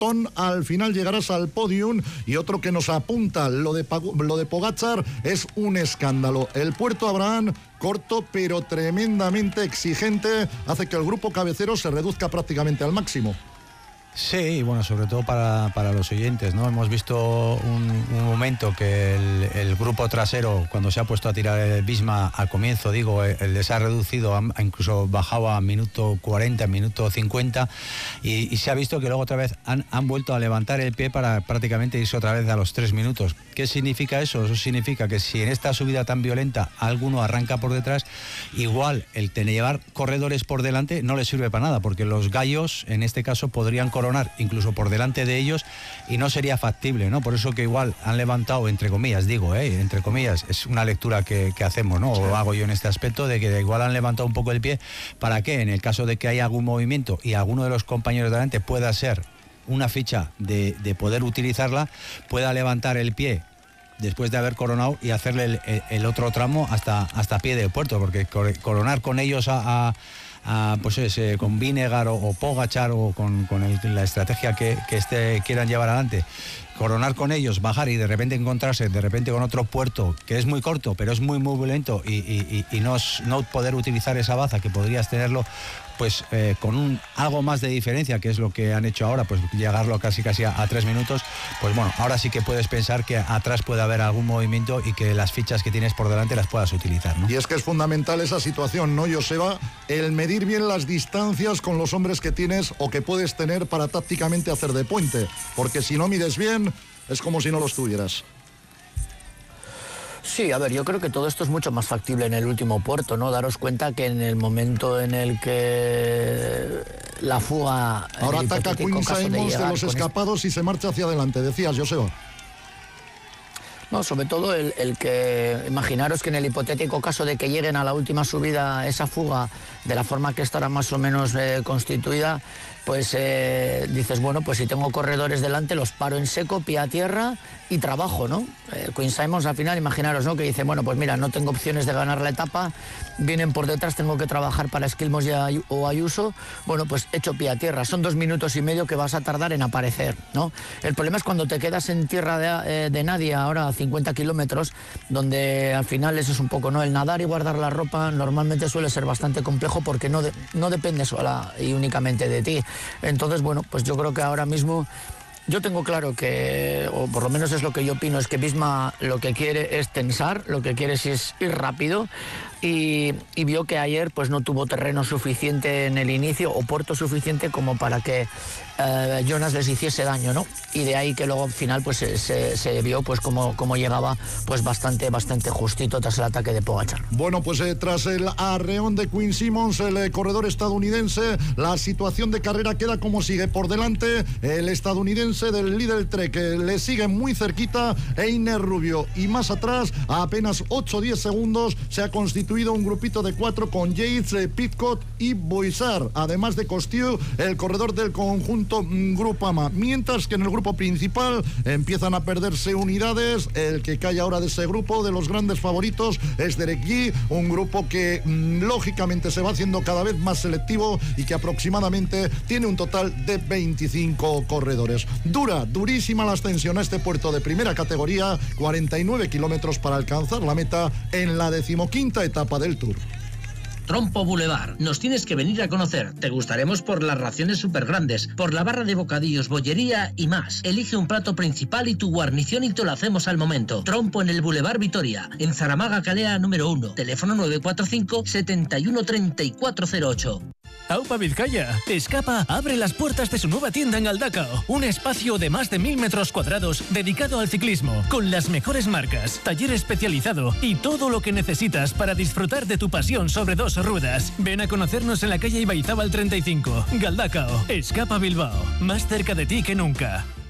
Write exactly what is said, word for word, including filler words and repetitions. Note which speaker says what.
Speaker 1: Ton, al final llegarás al podium. Y otro que nos apunta, lo de, lo de Pogačar es un escándalo. El Puerto Abraham, corto pero tremendamente exigente, hace que el grupo cabecero se reduzca prácticamente al máximo.
Speaker 2: Sí, bueno, sobre todo para, para los oyentes, ¿no? Hemos visto un, un momento que el, el grupo trasero, cuando se ha puesto a tirar el Visma al comienzo, digo, el les ha reducido, ha, incluso bajado a minuto cuarenta, minuto cincuenta, y, y se ha visto que luego otra vez han, han vuelto a levantar el pie para prácticamente irse otra vez a los tres minutos. ¿Qué significa eso? Eso significa que si en esta subida tan violenta alguno arranca por detrás, igual el tener llevar corredores por delante no le sirve para nada, porque los gallos, en este caso, podrían coronar incluso por delante de ellos y no sería factible, ¿no? Por eso que igual han levantado, entre comillas, digo, ¿eh? entre comillas, es una lectura que, que hacemos, ¿no? O hago yo en este aspecto, de que igual han levantado un poco el pie para que en el caso de que haya algún movimiento y alguno de los compañeros de delante pueda ser una ficha de, de poder utilizarla, pueda levantar el pie después de haber coronado y hacerle el, el, el otro tramo hasta, hasta pie del puerto, porque coronar con ellos a, a A, pues es, eh, con Vinegar o, o Pogačar o con, con el, la estrategia que, que este quieran llevar adelante, coronar con ellos, bajar y de repente encontrarse de repente con otro puerto que es muy corto pero es muy muy lento y, y, y no, no poder utilizar esa baza que podrías tenerlo, pues eh, con un algo más de diferencia, que es lo que han hecho ahora, pues llegarlo casi casi a, a tres minutos, pues bueno, ahora sí que puedes pensar que atrás puede haber algún movimiento y que las fichas que tienes por delante las puedas utilizar, ¿no?
Speaker 1: Y es que es fundamental esa situación, ¿no, Joseba? El medir bien las distancias con los hombres que tienes o que puedes tener para tácticamente hacer de puente, porque si no mides bien, es como si no los tuvieras.
Speaker 3: Sí, a ver, yo creo que todo esto es mucho más factible en el último puerto, ¿no? Daros cuenta que en el momento en el que la fuga...
Speaker 1: Ahora ataca Queen Simmons de los escapados y se marcha hacia adelante, decías, Joseba.
Speaker 3: No, sobre todo el, el que, imaginaros que en el hipotético caso de que lleguen a la última subida esa fuga de la forma que estará más o menos eh, constituida, pues eh, dices, bueno, pues si tengo corredores delante los paro en seco, pie a tierra y trabajo, ¿no? Eh, Queen Simmons al final, imaginaros, ¿no? Que dice, bueno, pues mira, no tengo opciones de ganar la etapa, vienen por detrás, tengo que trabajar para Skilmos o Ayuso, bueno, pues echo pie a tierra, son dos minutos y medio que vas a tardar en aparecer, ¿no? El problema es cuando te quedas en tierra de, eh, de nadie, ahora a cincuenta kilómetros, donde al final eso es un poco, ¿no? El nadar y guardar la ropa normalmente suele ser bastante complejo porque no, de, no depende sola y únicamente de ti. Entonces, bueno, pues yo creo que ahora mismo yo tengo claro que, o por lo menos es lo que yo opino, es que Visma lo que quiere es tensar, lo que quiere es ir rápido y, y vio que ayer pues no tuvo terreno suficiente en el inicio o puerto suficiente como para que eh, Jonas les hiciese daño, ¿no? Y de ahí que luego al final pues se, se, se vio pues como, como llegaba pues bastante, bastante justito tras el ataque de Pogačar.
Speaker 1: Bueno, pues eh, tras el arreón de Queen Simmons, el eh, corredor estadounidense, la situación de carrera queda como sigue. Por delante el estadounidense del Lidl Trek, eh, le sigue muy cerquita Einer Rubio, y más atrás, a apenas ocho o diez segundos, se ha constituido un grupito de cuatro con Yates, eh, Pidcock y Boisard, además de Costiu, el corredor del conjunto mm, Grupama. Mientras que en el grupo principal empiezan a perderse unidades. El que cae ahora de ese grupo, de los grandes favoritos, es Derek Yee, un grupo que mm, lógicamente se va haciendo cada vez más selectivo y que aproximadamente tiene un total de veinticinco corredores. Dura, durísima la ascensión a este puerto de primera categoría, cuarenta y nueve kilómetros para alcanzar la meta en la decimoquinta etapa del Tour.
Speaker 4: Trompo Boulevard. Nos tienes que venir a conocer. Te gustaremos por las raciones súper grandes, por la barra de bocadillos, bollería y más. Elige un plato principal y tu guarnición y te lo hacemos al momento. Trompo en el Boulevard Vitoria, en Zaramaga Calea número uno. Teléfono nueve cuatro cinco, siete uno tres cuatro cero ocho.
Speaker 5: Aupa Vizcaya. Escapa abre las puertas de su nueva tienda en Galdacao. Un espacio de más de mil metros cuadrados dedicado al ciclismo, con las mejores marcas, taller especializado y todo lo que necesitas para disfrutar de tu pasión sobre dos ruedas. Ven a conocernos en la calle Ibaizábal treinta y cinco. Galdacao. Escapa Bilbao. Más cerca de ti que nunca.